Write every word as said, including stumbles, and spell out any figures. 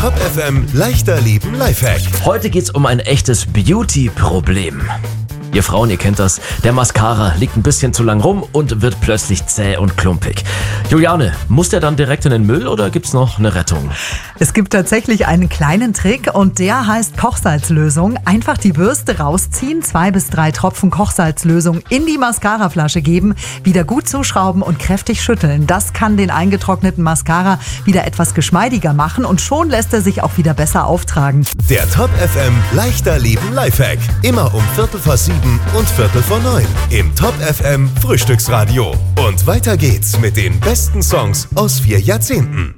Top F M leichter Leben Lifehack. Heute geht's um ein echtes Beauty-Problem. Ihr Frauen, ihr kennt das. Der Mascara liegt ein bisschen zu lang rum und wird plötzlich zäh und klumpig. Juliane, muss der dann direkt in den Müll oder gibt's noch eine Rettung? Es gibt tatsächlich einen kleinen Trick und der heißt Kochsalzlösung. Einfach die Bürste rausziehen, zwei bis drei Tropfen Kochsalzlösung in die Mascaraflasche geben, wieder gut zuschrauben und kräftig schütteln. Das kann den eingetrockneten Mascara wieder etwas geschmeidiger machen und schon lässt er sich auch wieder besser auftragen. Der Top F M leichter Leben Lifehack. Immer um Viertel vor sieben und Viertel vor neun im Top F M Frühstücksradio. Und weiter geht's mit den besten Songs aus vier Jahrzehnten.